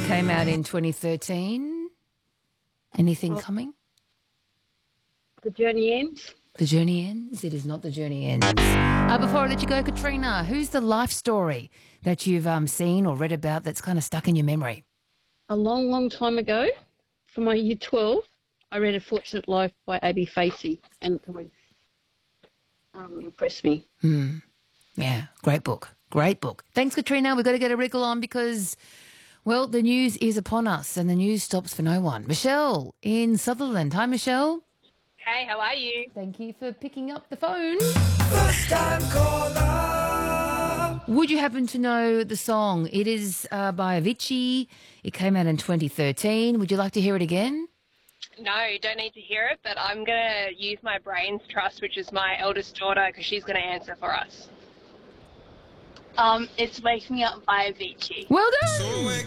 came out in 2013. Anything coming? The Journey Ends. The Journey Ends? It is not The Journey Ends. Before I let you go, Katrina, who's the life story that you've seen or read about that's kind of stuck in your memory? A long, long time ago, for my year 12, I read A Fortunate Life by A.B. Facey, and it always impressed me. Yeah, great book. Great book. Thanks, Katrina. We've got to get a wriggle on because, well, the news is upon us and the news stops for no one. Michelle in Sutherland. Hi, Michelle. Hey, how are you? Thank you for picking up the phone. First time caller. Would you happen to know the song? It is by Avicii. It came out in 2013. Would you like to hear it again? No, don't need to hear it, but I'm going to use my brain's trust, which is my eldest daughter, because she's going to answer for us. It's Wake Me Up by Avicii. Well done.